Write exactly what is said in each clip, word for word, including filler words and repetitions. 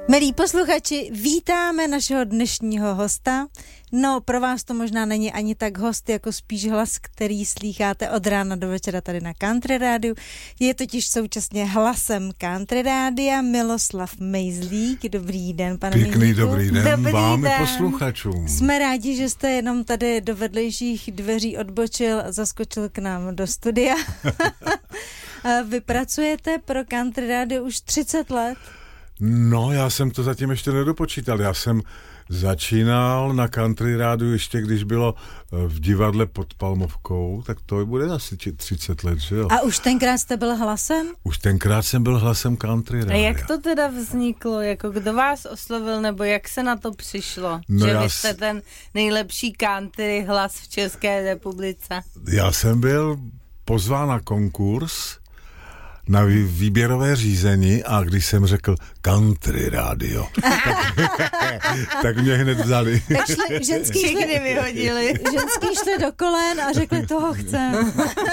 Milí posluchači, vítáme našeho dnešního hosta. No, pro vás to možná není ani tak host, jako spíš hlas, který slýcháte od rána do večera tady na Country Rádiu. Je totiž současně hlasem Country Rádia Miloslav Mejzlík. Dobrý den, pane Mejzlíku. Pěkný dobrý den dobrý vám den. i posluchačům. Jsme rádi, že jste jenom tady do vedlejších dveří odbočil a zaskočil k nám do studia. Vy pracujete pro Country Rádio už třicet let. No, já jsem to zatím ještě nedopočítal. Já jsem začínal na Country Rádiu ještě, když bylo v divadle pod Palmovkou, tak to bude asi třicet let, že jo? A už tenkrát jste byl hlasem? Už tenkrát jsem byl hlasem Country Rádia. A jak to teda vzniklo? Jako kdo vás oslovil, nebo jak se na to přišlo? No že já vy jste s... ten nejlepší country hlas v České republice? Já jsem byl pozván na konkurs, na výběrové řízení a když jsem řekl Country Rádio, tak, tak mě hned vzali. Tak šli, ženský šli, vyhodili. Ženský šli do kolen a řekli, toho chcem.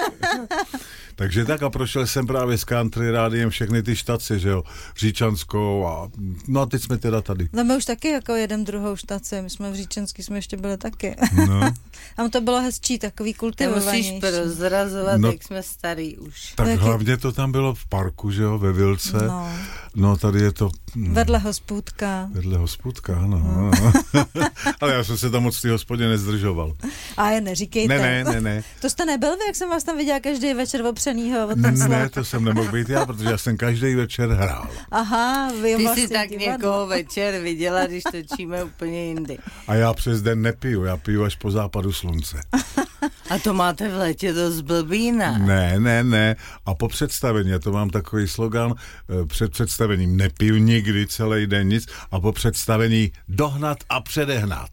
Takže tak a prošel jsem právě s Country Rádiem všechny ty štace, že jo, Říčanskou a no a teď jsme teda tady. No my už taky jako jedem druhou štaci, my jsme v Říčanský, jsme ještě byli taky. No. Tam to bylo hezčí, takový kultivovanější. Nemusíš prozrazovat, no, jak jsme starý už. Tak Taky... hlavně to tam bylo v parku, že jo, ve Vilce. No, no tady je to... vedle hospůdka. Vedle hospůdka, ano. No. Ale já jsem se tam moc v té hospodě nezdržoval. A je neříkejte. Ne, ne, ne, ne. To jste nebyl vy, jak jsem vás tam viděla každý večer opřenýho o ten Ne, slad? to jsem nemohl být já, protože já jsem každý večer hrál. Aha, vy Ty vlastně jsi tak divadlo. někoho večer viděla, když točíme úplně jindy. A já přes den nepiju, já piju až po západu slunce. A to máte v létě dost blbý, ne? Ne, ne, ne. A po představení, já to mám takový slogan, před představením nepiju nikdy celý den nic a po představení dohnat a předehnat.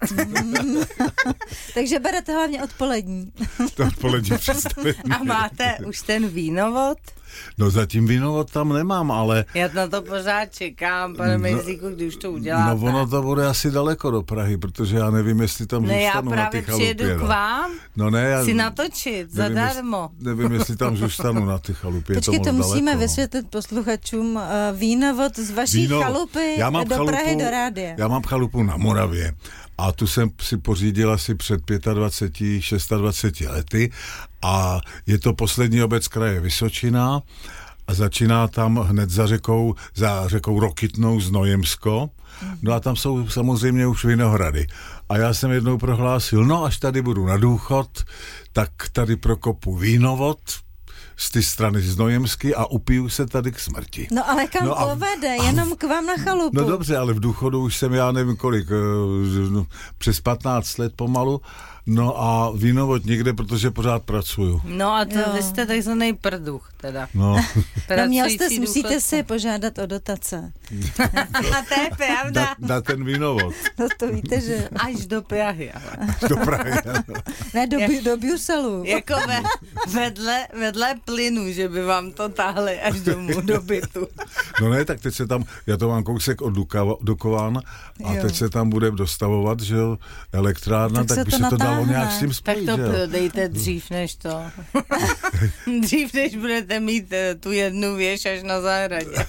Takže berete hlavně odpolední. To odpolední představení. A máte už ten vínovod? No zatím vínovod tam nemám, ale... Já na to pořád čekám, pane No, Mejzlíku, když už to uděláte. No ono to bude asi daleko do Prahy, protože já nevím, jestli tam Ne, já zůstanu na právě ty chalupě. přijedu k vám, No ne, já... si natočit, nevím, zadarmo. Jestli, nevím, jestli tam zůstanu na ty chalupě. Počkej, to, to musíme daleko, vysvětlit posluchačům. Uh, vínovod z vaší Víno, chalupy já mám do chalupu, Prahy do rádia. Já mám chalupu na Moravě a tu jsem si pořídil asi před dvaceti pěti, dvaceti šesti lety a je to poslední obec kraje Vysočina a začíná tam hned za řekou, za řekou Rokytnou Znojemsko. No a tam jsou samozřejmě už vinohrady. A já jsem jednou prohlásil, no až tady budu na důchod, tak tady prokopu vínovod z ty strany Znojemsky a upiju se tady k smrti. No ale kam no a, povede? a, Jenom k vám na chalupu. No dobře, ale v důchodu už jsem, já nevím kolik, no, přes patnáct let pomalu, no a vínovod nikde, protože pořád pracuju. No a to Jo. vy jste takzvaný prduch teda. No. No měl jste, Pracující musíte důchodce. si požádat o dotace. A to je pravda. Na, na ten vínovod. No to víte, že... Až do Prahy, ale. Do Prahy. Ne, do, Jak- do Bruselu. Jako ve, vedle, vedle plynu, že by vám to táhli až domů do bytu. No ne, tak teď se tam, já to mám kousek od Duka- Dukovan a Jo. teď se tam bude dostavovat, že jo, elektrárna, Tak tak, se by to se to dalo natáhne. nějak s tím Tak spojit, to že jo. prodejte dřív než to. Dřív než budete mít eh, tu jednu věž až na zahradě.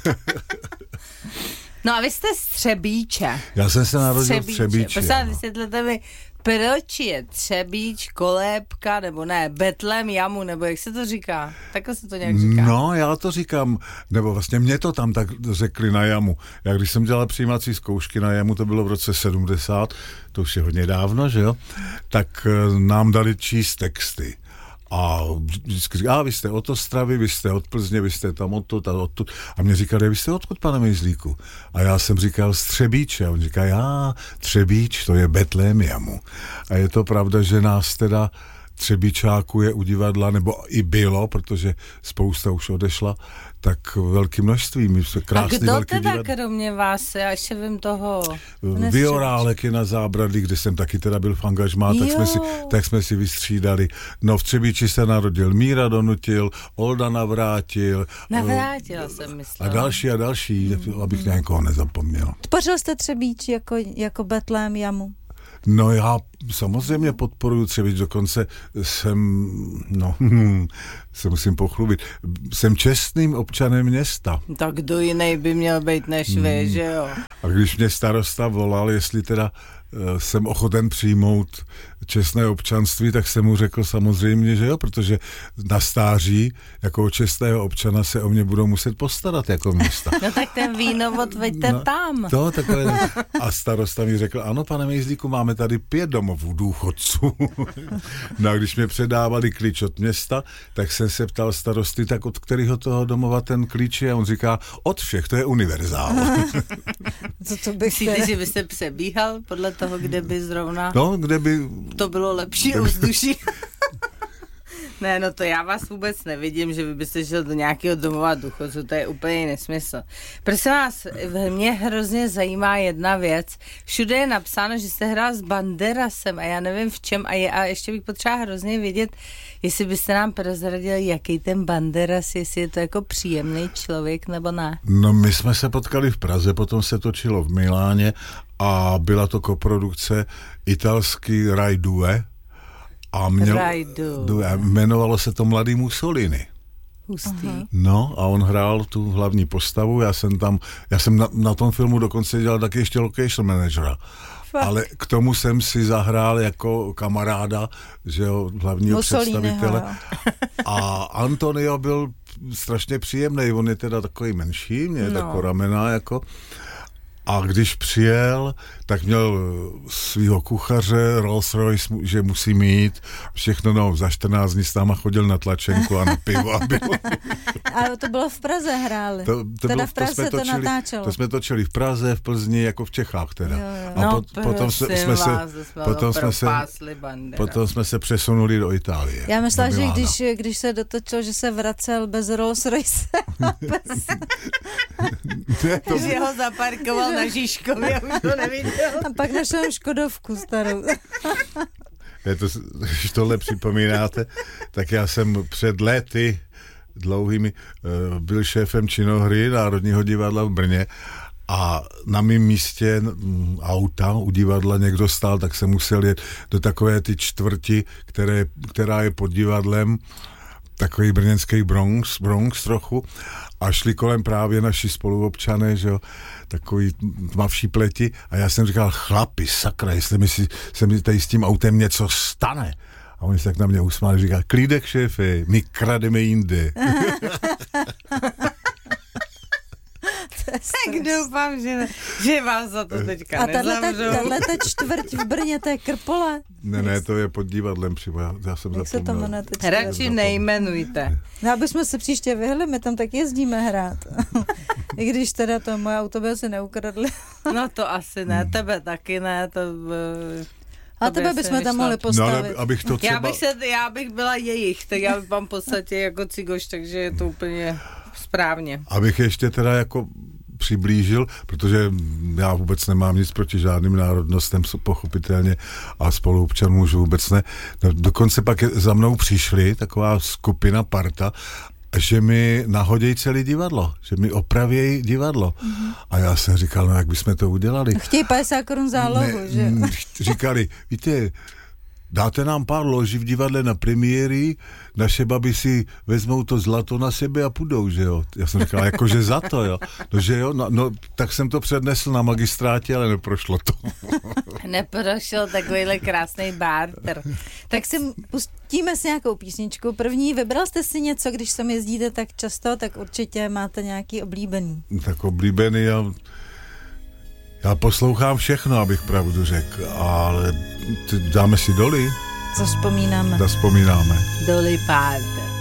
No a vy jste z Třebíče. Já jsem se narodil v Třebíči. Prosím, ano. vysvětlete mi, proč je Třebíč, kolébka, nebo ne, Betlém, jamu, nebo jak se to říká? Takhle se to nějak říká. No, já to říkám, nebo vlastně mě to tam tak řekli na jamu. Já když jsem dělal přijímací zkoušky na jamu, to bylo v roce sedmdesát, to už je hodně dávno, že jo, tak eh, nám dali číst texty. A vždycky říká, a vy jste od Ostravy, vy jste od Plzně, vy jste tam odtud a odtud. A mě říkali, vy jste odkud, pane Mejzlíku? A já jsem říkal z Třebíče. A on říká, já, Třebíč, to je Betlém jamu. A je to pravda, že nás teda Třebíčáků je u divadla, nebo i bylo, protože spousta už odešla, tak velké množství. My jsme A krásný kdo velký teda divadlo. kromě vás, já ještě vím toho... Viorálek je na Zábradlí, kde jsem taky teda byl v angažmá, tak jsme, si, tak jsme si vystřídali. No v Třebíči se narodil Míra Donutil, Olda Navrátil. Navrátila jsem, myslela. A další a další, abych někoho nezapomněl. Tvořil jste Třebíč jako, jako Betlém jamu? No já samozřejmě podporuji Třebíč, dokonce jsem, no, se musím pochlubit, jsem čestným občanem města. Tak kdo jiný by měl být než vy, hmm. že jo? A když mě starosta volal, jestli teda jsem ochoten přijmout čestné občanství, tak jsem mu řekl samozřejmě, že jo, protože na stáří jako čestného občana se o mě budou muset postarat jako města. No tak ten vínovod veďte no, tam. To, takhle. A starosta mi řekl, ano, pane Mejzlíku, máme tady pět domovů důchodců. No a když mě předávali klíč od města, tak jsem se ptal starosty, tak od kterého toho domova ten klíč je? A on říká, od všech, to je univerzál. Co to bych Myslíte, že byste přebíhal podle toho, kde by zrovna no, kde by... to bylo lepší ovzduší? Ne, no to já vás vůbec nevidím, že vy byste šel do nějakého domova důchodců, to je úplně nesmysl. Prosím vás, mě hrozně zajímá jedna věc. Všude je napsáno, že jste hrál s Banderasem a já nevím v čem a, je, a ještě bych potřeba hrozně vědět, jestli byste nám prozradili, jaký ten Banderas, jestli je to jako příjemný člověk nebo ne. No my jsme se potkali v Praze, potom se točilo v Miláně a byla to koprodukce italský Rai Due, a měl, jmenovalo se to Mladý Mussolini. Hustý. No a on hrál tu hlavní postavu, já jsem tam, já jsem na, na tom filmu dokonce dělal taky ještě location managera. Fakt. Ale k tomu jsem si zahrál jako kamaráda, že jo, hlavního představitele. A Antonio byl strašně příjemný, on je teda takový menší, mě je no. taková ramena jako. A když přijel, tak měl svýho kuchaře, Rolls Royce, že musí mít všechno, no, za čtrnáct dní s náma chodil na tlačenku a na pivo. A bylo. A to bylo v Praze hráli. To, to teda bylo, v Praze to, to točili, natáčelo. To jsme točili v Praze, v Plzni, jako v Čechách teda. Jo, jo. A no, pot, potom se, jsme se, potom jsme se, potom jsme se přesunuli do Itálie. Já myslela, že když, když se dotočil, že se vracel bez Rolls Royce. bez... ne, to... že ho zaparkoval na Žižkově, už to neviděl. A pak našel Škodovku starou. Je to, když tohle připomínáte, tak já jsem před léty dlouhými byl šéfem činohry Národního divadla v Brně a na mém místě auta u divadla někdo stál, tak jsem musel jet do takové ty čtvrti, které, která je pod divadlem, takový brněnský Bronx, Bronx trochu, a šli kolem právě naši spoluobčané, že jo, takový tmavší pleti a já jsem říkal, chlapi, sakra, jestli mi si, se mi tady s tím autem něco stane. A oni se tak na mě usmáli, říká, klídek, šéfe, my krademe jinde. Tak doufám, že, ne, že vás za to teďka nezavřou. A tahle ta čtvrť v Brně, to je Krpole? Ne, ne, to je pod divadlem přímo, já, já jsem Jak zapomněl. se to jmenuje? Radši nejmenujte. No, aby jsme se příště vyhli, my tam tak jezdíme hrát. I když teda to moje auto by asi neukradli. No to asi ne, tebe taky ne, to... A tebe bychom tam mohli postavit. No, ale abych to třeba... já, bych se, já bych byla jejich, tak já bych vám v podstatě jako cigoš, takže je to úplně správně. Abych ještě teda jako přiblížil, protože já vůbec nemám nic proti žádným národnostem, pochopitelně, a spoluobčanům už vůbec ne. No, dokonce pak za mnou přišli taková skupina, parta, že mi nahodějí celé divadlo, že mi opravějí divadlo. Mm-hmm. A já jsem říkal, no jak bychom to udělali. Chtějí padesát korun zálohu, ne, že? Říkali, víte, dáte nám pár loží v divadle na premiéry, naše babi si vezmou to zlato na sebe a půjdou, že jo. Já jsem říkal, jakože za to, jo. No, že jo, no, no, tak jsem to přednesl na magistrátě, ale neprošlo to. Neprošel takovýhle krásný barter. Tak si pustíme si nějakou písničku. První, vybral jste si něco, když sem jezdíte tak často, tak určitě máte nějaký oblíbený. Tak oblíbený, já... Já poslouchám všechno, abych pravdu řekl, ale dáme si Dolly. Co vzpomínáme? Zavzpomínáme. Dolly Parton.